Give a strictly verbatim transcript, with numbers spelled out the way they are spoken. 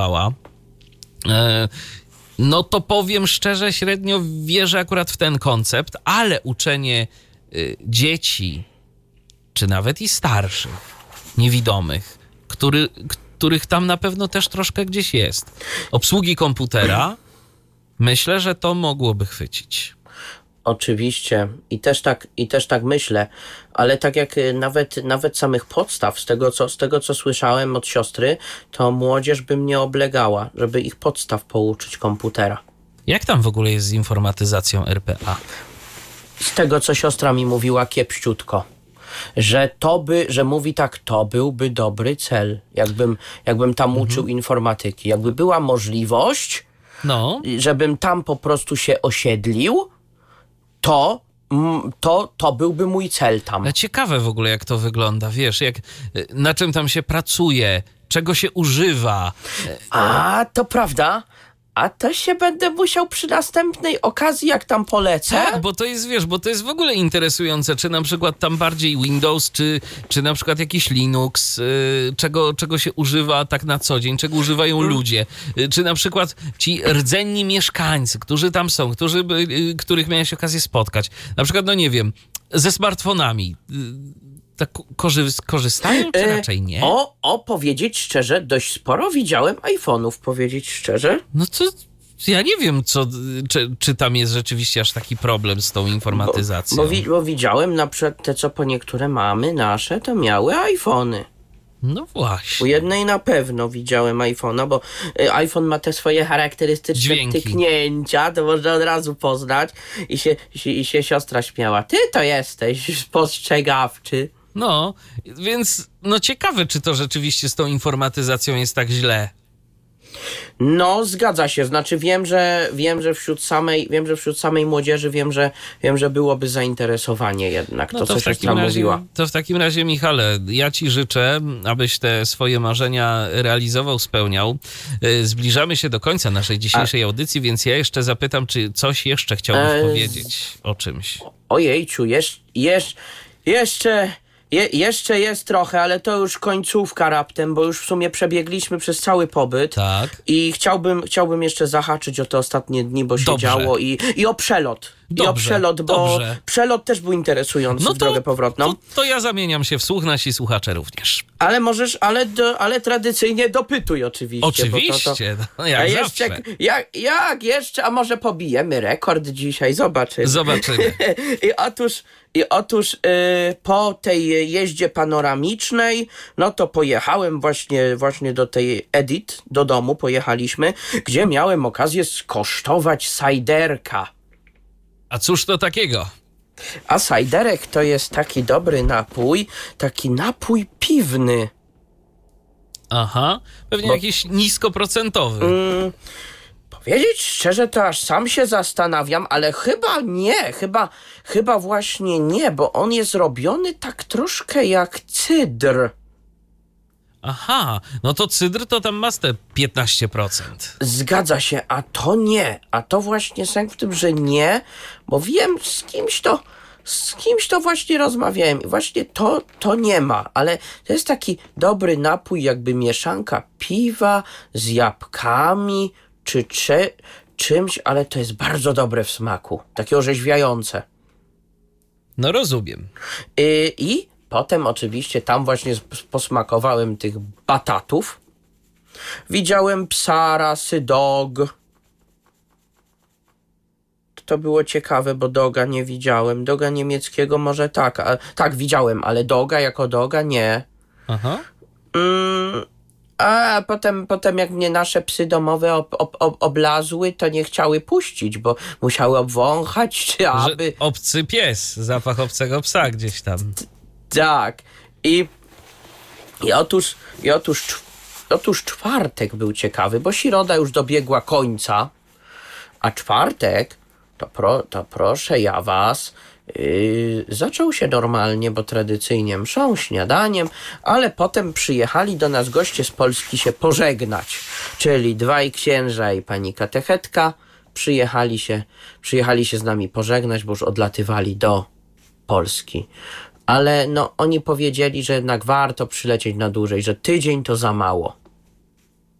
zaproponowała, no to powiem szczerze, średnio wierzę akurat w ten koncept, ale uczenie dzieci, czy nawet i starszych, niewidomych, który, których tam na pewno też troszkę gdzieś jest, obsługi komputera, myślę, że to mogłoby chwycić. Oczywiście i też tak, i też tak myślę, ale tak jak nawet, nawet samych podstaw, z tego, co, z tego co słyszałem od siostry, to młodzież by mnie oblegała, żeby ich podstaw pouczyć komputera. Jak tam w ogóle jest z informatyzacją R P A? Z tego co siostra mi mówiła kiepściutko, że to by, że mówi tak, to byłby dobry cel, jakbym, jakbym tam mhm. uczył informatyki, jakby była możliwość, no. żebym tam po prostu się osiedlił, to, to, to byłby mój cel tam. Ale ciekawe w ogóle, jak to wygląda, wiesz, jak, na czym tam się pracuje, czego się używa. A, to prawda. A to się będę musiał przy następnej okazji, jak tam polecę. Tak, bo to jest, wiesz, bo to jest w ogóle interesujące, czy na przykład tam bardziej Windows, czy, czy na przykład jakiś Linux, yy, czego, czego się używa tak na co dzień, czego używają hmm. ludzie, yy, czy na przykład ci rdzenni mieszkańcy, którzy tam są, którzy, yy, których miałeś okazję spotkać. Na przykład, no nie wiem, ze smartfonami. Yy, tak korzy- korzystają, czy raczej nie? O, o, powiedzieć szczerze, dość sporo widziałem iPhone'ów, powiedzieć szczerze. No to ja nie wiem, co, czy, czy tam jest rzeczywiście aż taki problem z tą informatyzacją. Bo, bo, wi- bo widziałem na przykład te, co po niektóre mamy nasze, to miały iPhony. No właśnie. U jednej na pewno widziałem iPhone'a, bo y, iPhone ma te swoje charakterystyczne dźwięki, tyknięcia, to można od razu poznać. I się, i, i się siostra śmiała. Ty to jesteś spostrzegawczy. No, więc no ciekawe, czy to rzeczywiście z tą informatyzacją jest tak źle. No, zgadza się. Znaczy wiem, że wiem, że wśród samej, wiem, że wśród samej młodzieży wiem, że wiem, że byłoby zainteresowanie jednak no to, to co siostra razie, mówiła. To w takim razie, Michale, ja ci życzę, abyś te swoje marzenia realizował, spełniał. Zbliżamy się do końca naszej dzisiejszej A... audycji, więc ja jeszcze zapytam, czy coś jeszcze chciałbyś e... powiedzieć o czymś. Ojejciu, jesz, jesz, jeszcze... Je, jeszcze jest trochę, ale to już końcówka raptem, bo już w sumie przebiegliśmy przez cały pobyt. Tak. I chciałbym, chciałbym jeszcze zahaczyć o te ostatnie dni, bo się Dobrze. działo i, i o przelot. Dobrze, I o przelot, bo dobrze. przelot też był interesujący no w drogę powrotną. To, to ja zamieniam się w słuch, nasi słuchacze również. Ale możesz, ale, do, ale tradycyjnie dopytuj oczywiście. Oczywiście, bo to, to... no jak a zawsze. Jeszcze, jak, jak jeszcze, a może pobijemy rekord dzisiaj, zobaczymy. Zobaczymy. I otóż, i otóż yy, po tej jeździe panoramicznej, no to pojechałem właśnie, właśnie do tej Edit, do domu pojechaliśmy, gdzie miałem okazję skosztować sajderka. A cóż to takiego? A sajderek to jest taki dobry napój, taki napój piwny. Aha, pewnie Bo, jakiś niskoprocentowy. Mm, powiedzieć szczerze, to aż sam się zastanawiam, ale chyba nie, chyba, chyba właśnie nie, bo on jest robiony tak troszkę jak cydr. Aha, no to cydr to tam ma te piętnaście procent. Zgadza się, a to nie. A to właśnie sęk w tym, że nie, bo wiem z kimś to, z kimś to właśnie rozmawiałem i właśnie to, to nie ma, ale to jest taki dobry napój, jakby mieszanka piwa z jabłkami czy, czy czymś, ale to jest bardzo dobre w smaku, takie orzeźwiające. No rozumiem. Yy, I potem oczywiście tam właśnie posmakowałem tych batatów. Widziałem psa rasy dog. To było ciekawe, bo doga nie widziałem. Doga niemieckiego może tak. A, tak, widziałem, ale doga jako doga nie. Aha. Mm, a potem, potem jak mnie nasze psy domowe ob, ob, ob, oblazły, to nie chciały puścić, bo musiały obwąchać, czy aby... Że obcy pies, zapach obcego psa gdzieś tam. Tak. I, i otóż, i otóż, otóż czwartek był ciekawy, bo środa już dobiegła końca, a czwartek, to, pro, to proszę ja was, yy, zaczął się normalnie, bo tradycyjnie mszą, śniadaniem, ale potem przyjechali do nas goście z Polski się pożegnać, czyli dwaj księża i pani katechetka przyjechali się, przyjechali się z nami pożegnać, bo już odlatywali do Polski. Ale no, oni powiedzieli, że jednak warto przylecieć na dłużej, że tydzień to za mało.